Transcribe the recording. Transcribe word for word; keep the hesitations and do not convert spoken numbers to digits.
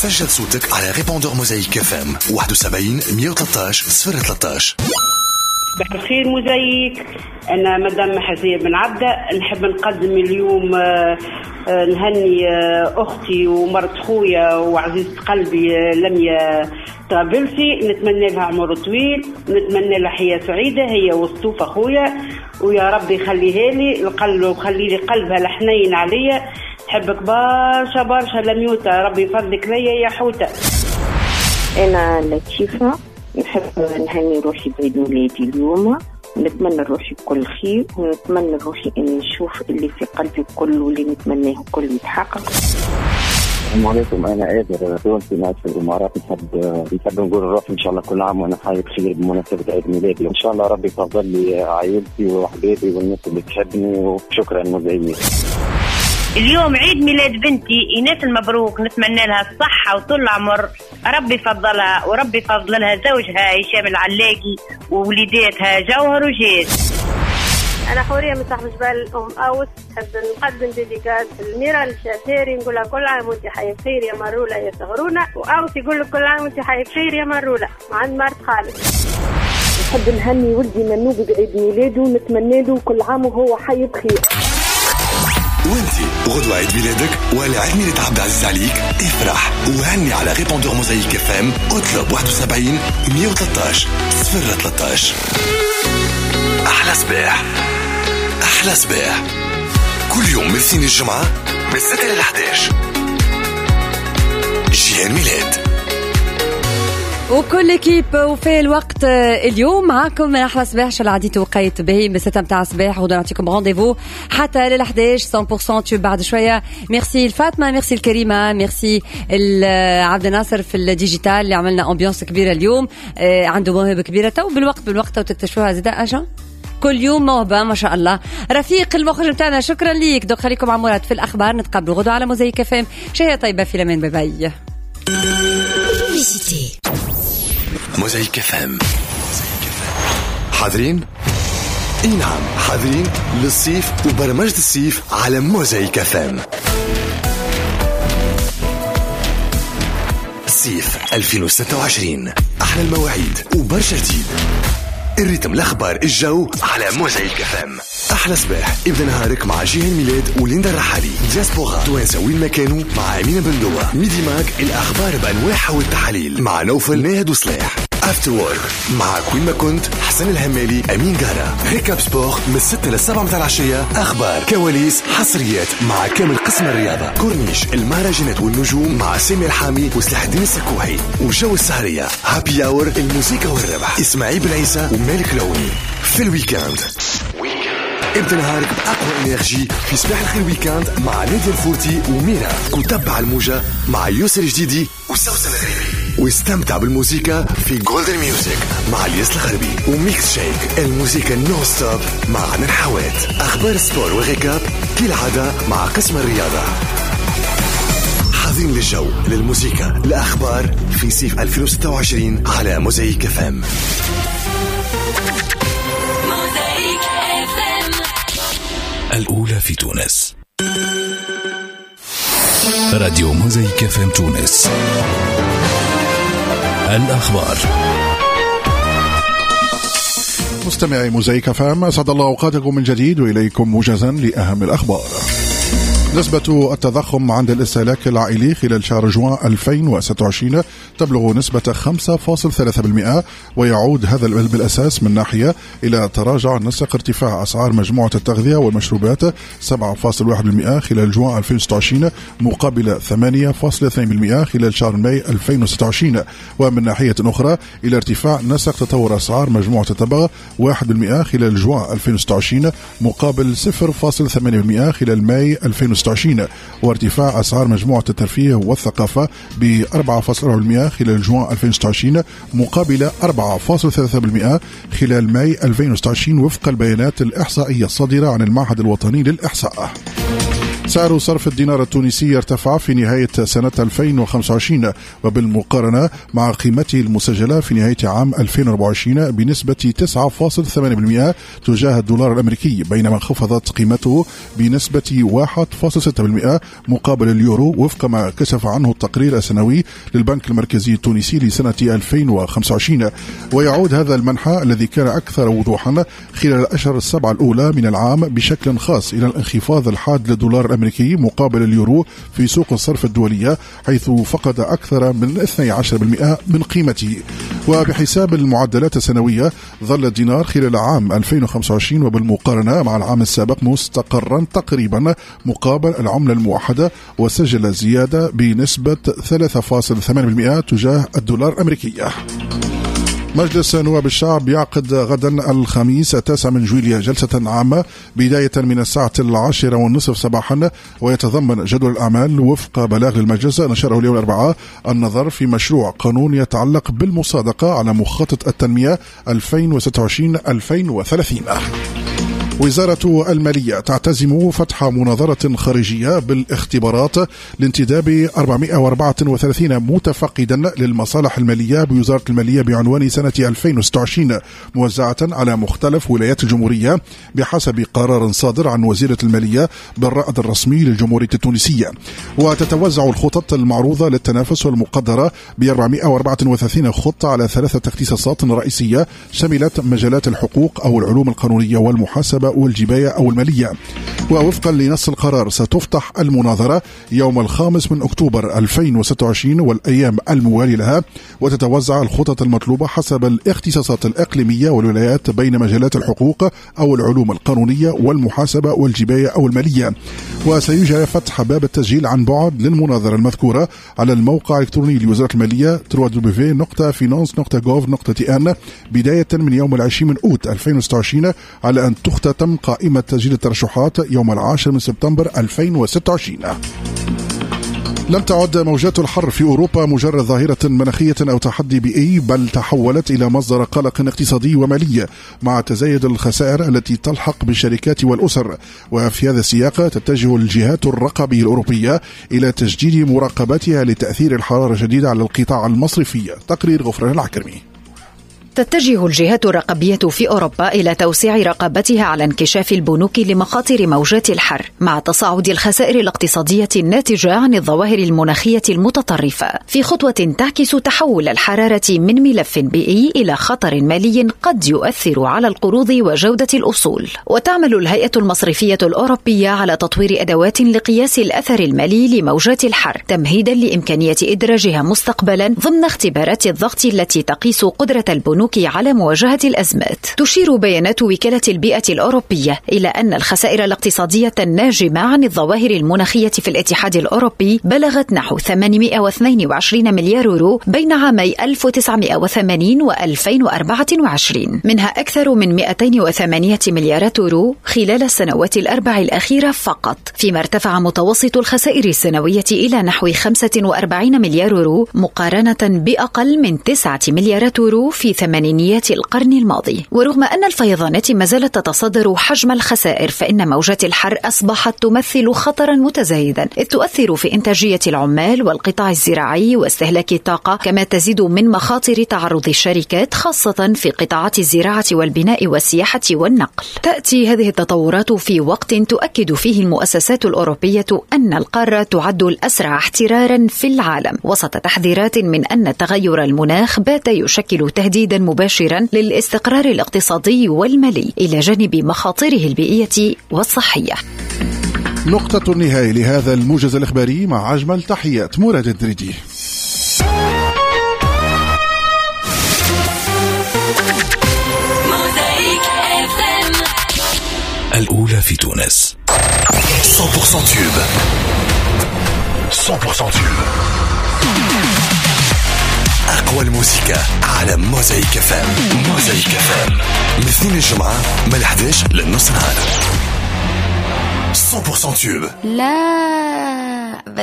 سجل صوتك على ريبوندور موزايك اف ام واحد وسبعين مية وثلاثة عشر صفر ثلاثة عشر. بخير موزايك، أنا مدام حسين بن عبدة. نحب نقدم اليوم نهني أختي ومرت خويا وعزيزة قلبي لميا طابلسي، نتمنى لها عمر طويل، نتمنى لها حياة سعيدة هي وسطوف أخويا، ويا رب يخليها لي القلب وخلي لي قلبها لحنين عليا. نحبك برشا برشا لميوتة، ربي يفضلك ليا يا حوتة. أنا لطيفة، نحب نهني روحي بعيد ميلادي اليوم، نتمنى روحي بكل خير، ونتمنى روحي اني نشوف اللي في قلبي كله واللي نتمناه كله يتحقق. السلام عليكم، انا قادر تونسي ناس في الامارات. نحب نحب نقول روحي ان شاء الله كل عام وانا حي بخير بمناسبه عيد ميلادي، وان شاء الله ربي يفضل لي عائلتي وحبايبي والناس اللي تحبني، وشكرا مزينين. اليوم عيد ميلاد بنتي إيناس المبروك، نتمنى لها الصحة وطول العمر، ربي يفضلها وربي يفضل لها زوجها هشام العلاقي ووليداتها جوهر وجيد. أنا حورية من صاحب جبال الأم أوس، نحب نقدم ديديكاس الميرا الشافيري، نقول لها كل عام وانت حي بخير يا مرولا يا صغرونا، وأوس يقول لك كل عام وانت حي بخير يا مرولا مع مرت خالد. نحب نهني ولدي منوب بعيد ميلاده، نتمنى له كل عام وهو حي بخير. وانتي غدوة عيد ميلادك ولا عيد ميلاد عبد العزيز عليك؟ افرح وهني على ريبوندور موزايك اف ام، اطلب واحد وسبعين مية وثلاثة عشر صفر ثلاثة عشر. احلى صباح احلى صباح كل يوم من الاثنين الجمعة من ستة إلى أحد عشر. جيهان ميلاد وكل كيب وفي الوقت اليوم معاكم من أحلى صباح. شو العديد وقيت به من ستة متاع الصباح، وغدا نعطيكم رونديفو حتى لل أحد عشر مية بالمية بعد شوية. ميرسي الفاطمة، ميرسي الكريمة، ميرسي عبد الناصر في الديجيتال اللي عملنا أمبيونس كبيرة اليوم. عنده موهبة كبيرة تو بالوقت بالوقت وتكتشفوها زي أجا كل يوم موهبة ما شاء الله. رفيق المخرج متاعنا شكرا ليك. دوك خليكم مع مراد في الأخبار، نتقابلوا غدا على موزايك اف ام. شهية طيبة في الأمان، باي باي. موزايك اف ام حاضرين؟ اي نعم حاضرين للصيف وبرمجة الصيف على موزايك اف ام. صيف ألفين وستة وعشرين، احلى المواعيد وبرشا جديد. الريتم، الاخبار، الجو على موزايك اف ام. احلى صباح، ابدا نهارك مع جيهان ميلاد وليندا الرحالي. دياسبورا توانسه وين ما كانوا مع امينه بندوه. ميدي ماك، الاخبار بانواعها والتحاليل مع نوفل ناهد وصلاح. افتر وورك معك وين ما كنت حسن الهمالي امين قارة. ريكاب سبور من ستة للسبعة متاع العشية، اخبار، كواليس، حصريات مع كامل قسم الرياضه. كورنيش، المهرجانات والنجوم مع سامي الحامي وسلاح الدين السكوحي. وجو السهريه، هابي اور، الموسيقى والربح، اسماعيل بن عيسى ومالك لوني. في الويكاند ابدا نهارك بأقوى انرجي في صباح الخير ويكاند مع نادية الفورتي وميرا. وتبع الموجة مع يوسر جديدي وسوسن الغريبي، واستمتع بالموسيقى في جولدن ميوزك مع الياس الغربي. وميكس شيك، الموسيقى نو ستوب مع نرحوات. اخبار سبور وغيكاب كالعادة مع قسم الرياضة. حاضرين للجو، للموسيقى، الاخبار في صيف ألفين وستة وعشرين على موزايك اف ام. الأولى في تونس، راديو موزايك اف ام تونس. الأخبار. مستمعي موزايك اف ام، أسعد الله أوقاتكم من جديد وإليكم موجزا لأهم الأخبار. نسبة التضخم عند الاستهلاك العائلي خلال شهر جوان ألفين وستة وعشرين تبلغ نسبة خمسة فاصلة ثلاثة بالمئة، ويعود هذا بالأساس من ناحية إلى تراجع نسق ارتفاع أسعار مجموعة التغذية والمشروبات سبعة فاصلة واحد بالمئة خلال جوان ألفين وستة وعشرين مقابل ثمانية فاصلة اثنين بالمئة خلال شهر ماي ألفين وستة وعشرين. ومن ناحية أخرى إلى ارتفاع نسق تطور أسعار مجموعة التبغ واحد بالمئة خلال جوان ألفين وستة وعشرين مقابل صفر فاصلة ثمانية بالمئة خلال ماي ألفين وستة وعشرين. وارتفاع أسعار مجموعة الترفيه والثقافة ب أربعة فاصلة أربعة بالمئة خلال جوان ألفين وستة وعشرين مقابل أربعة فاصلة ثلاثة بالمئة خلال ماي ألفين وستة وعشرين وفق البيانات الإحصائية الصادرة عن المعهد الوطني للإحصاء. سعر صرف الدينار التونسي ارتفع في نهاية سنة ألفين وخمسة وعشرين وبالمقارنة مع قيمته المسجلة في نهاية عام ألفين وأربعة وعشرين بنسبة تسعة فاصلة ثمانية بالمئة تجاه الدولار الأمريكي، بينما انخفضت قيمته بنسبة واحد فاصلة ستة بالمئة مقابل اليورو وفق ما كشف عنه التقرير السنوي للبنك المركزي التونسي لسنة ألفين وخمسة وعشرين. ويعود هذا المنحى الذي كان أكثر وضوحا خلال الأشهر السبعة الأولى من العام بشكل خاص إلى الانخفاض الحاد للدولار الأمريكي مقابل اليورو في سوق الصرف الدولية، حيث فقد أكثر من اثني عشر بالمئة من قيمته. وبحساب المعدلات السنوية ظل الدينار خلال عام ألفين وخمسة وعشرين وبالمقارنة مع العام السابق مستقرا تقريبا مقابل العملة الموحدة، وسجل زيادة بنسبة ثلاثة فاصلة ثمانية بالمئة تجاه الدولار الأمريكي. مجلس نواب الشعب يعقد غدا الخميس التاسع من جويلية جلسة عامة بداية من الساعة العاشرة والنصف صباحا، ويتضمن جدول الأعمال وفق بلاغ المجلس نشره اليوم الأربعاء النظر في مشروع قانون يتعلق بالمصادقة على مخطط التنمية ألفين وستة وعشرين ألفين وثلاثين. وزارة المالية تعتزم فتح مناظرة خارجية بالاختبارات لانتداب أربعمائة وأربعة وثلاثين متفقدا للمصالح المالية بوزارة المالية بعنوان سنة ألفين وستة وعشرين، موزعة على مختلف ولايات الجمهورية بحسب قرار صادر عن وزيرة المالية بالرائد الرسمي للجمهورية التونسية. وتتوزع الخطط المعروضة للتنافس والمقدرة ب أربعمائة وأربعة وثلاثين خطة على ثلاثة اختصاصات رئيسية شملت مجالات الحقوق أو العلوم القانونية والمحاسبة والجباية أو المالية. ووفقا لنص القرار ستفتح المناظرة يوم الخامس من أكتوبر ألفين وستة وعشرين والأيام الموالية لها، وتتوزع الخطط المطلوبة حسب الاختصاصات الإقليمية والولايات بين مجالات الحقوق أو العلوم القانونية والمحاسبة والجباية أو المالية. وسيجرى فتح باب التسجيل عن بعد للمناظرة المذكورة على الموقع الإلكتروني لوزارة المالية دبليو دبليو دبليو دوت فينانس دوت جوف دوت تي ان بداية من يوم العشرين من أوت ألفين وستة وعشرين، على أن تختتم قائمة تسجيل الترشحات يوم العاشر من سبتمبر ألفين وستة وعشرين. لم تعد موجات الحر في أوروبا مجرد ظاهرة مناخية أو تحدي بيئي، بل تحولت إلى مصدر قلق اقتصادي ومالي مع تزايد الخسائر التي تلحق بالشركات والأسر. وفي هذا السياق تتجه الجهات الرقابية الأوروبية إلى تجديد مراقبتها لتأثير الحرارة الشديدة على القطاع المصرفي. تقرير غفران العكرمي. تتجه الجهات الرقابية في أوروبا إلى توسيع رقابتها على انكشاف البنوك لمخاطر موجات الحر مع تصاعد الخسائر الاقتصادية الناتجة عن الظواهر المناخية المتطرفة، في خطوة تعكس تحول الحرارة من ملف بيئي إلى خطر مالي قد يؤثر على القروض وجودة الأصول. وتعمل الهيئة المصرفية الأوروبية على تطوير أدوات لقياس الأثر المالي لموجات الحر تمهيدا لإمكانية إدراجها مستقبلا ضمن اختبارات الضغط التي تقيس قدرة البنوك على مواجهة الأزمات. تشير بيانات وكالة البيئة الأوروبية إلى أن الخسائر الاقتصادية الناجمة عن الظواهر المناخية في الاتحاد الأوروبي بلغت نحو ثمانمائة واثنين وعشرين مليار يورو بين عامي ألف وتسعمائة وثمانين وألفين وأربعة وعشرين، منها أكثر من مئتين وثمانية مليارات يورو خلال السنوات الأربع الأخيرة فقط، فيما ارتفع متوسط الخسائر السنوية إلى نحو خمسة وأربعين مليار يورو مقارنة بأقل من تسعة مليارات يورو في ثمانينيات القرن الماضي. ورغم أن الفيضانات ما زالت تتصدر حجم الخسائر، فإن موجات الحر أصبحت تمثل خطرا متزايدا، إذ تؤثر في إنتاجية العمال والقطاع الزراعي واستهلاك الطاقة، كما تزيد من مخاطر تعرض الشركات خاصة في قطاعات الزراعة والبناء والسياحة والنقل. تأتي هذه التطورات في وقت تؤكد فيه المؤسسات الأوروبية أن القارة تعد الأسرع احترارا في العالم، وسط تحذيرات من أن تغير المناخ بات يشكل تهديدا مباشرا للاستقرار الاقتصادي والمالي إلى جانب مخاطره البيئية والصحية. نقطة النهاية لهذا الموجز الإخباري مع أجمل تحيات مراد الدريدي. الأولى في تونس. مية بالمية تيوب مية بالمية تيوب أقوى الموسيقى على موزايك اف ام. موزايك اف ام من الاثنين الجمعة من الحادية عشرة للنص نهار. مية بالمية تيوب. لا